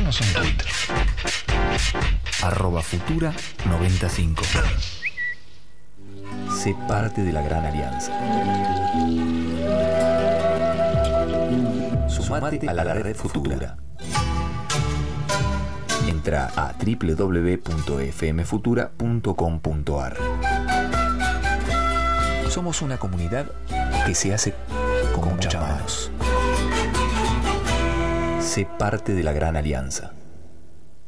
Envíanos un tweet. @futura95. Sé parte de la gran alianza. Sumate a la red Futura. Entra a www.fmfutura.com.ar. Somos una comunidad que se hace con muchas manos. Sé parte de la gran alianza.